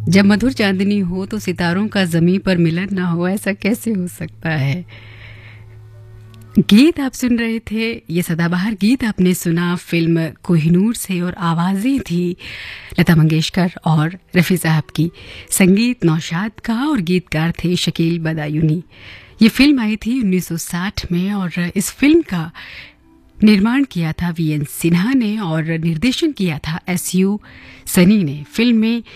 जब मधुर चांदनी हो तो सितारों का ज़मीं पर मिलन ना हो, ऐसा कैसे हो सकता है। गीत आप सुन रहे थे, ये सदाबहार गीत आपने सुना फिल्म कोहिनूर से और आवाज़ें थी लता मंगेशकर और रफ़ी साहब की, संगीत नौशाद का और गीतकार थे शकील बदायूनी। ये फिल्म आई थी 1960 में और इस फिल्म का निर्माण किया था वीएन सिन्हा ने और निर्देशन किया था एसयू सनी ने। फिल्म में